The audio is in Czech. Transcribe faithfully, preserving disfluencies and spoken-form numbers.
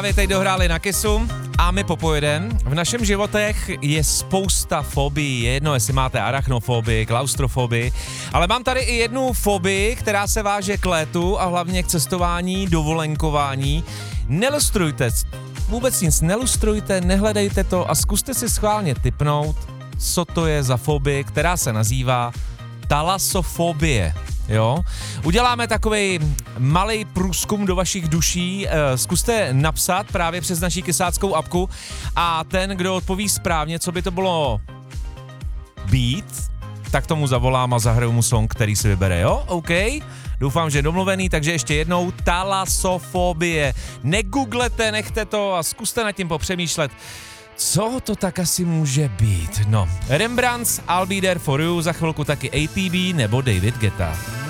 Vy teď dohráli na Kissu a my popojedem. V našem životech je spousta fobií, je jedno, jestli máte arachnofobii, klaustrofobii, ale mám tady i jednu fobii, která se váže k létu a hlavně k cestování, dovolenkování. Nelustrujte, vůbec nic nelustrujte, nehledejte to a zkuste si schválně tipnout, co to je za fobii, která se nazývá talasofobie. Jo? Uděláme takovej malej průzkum do vašich duší, zkuste napsat právě přes naší kysáckou apku a ten, kdo odpoví správně, co by to bylo být, tak tomu zavolám a zahraju mu song, který si vybere, jo? OK? Doufám, že je domluvený, takže ještě jednou talasofobie. Negooglete, nechte to a zkuste nad tím popřemýšlet. Co to tak asi může být? No, Rembrandts, I'll Be There For You, za chvilku taky A T B nebo David Guetta.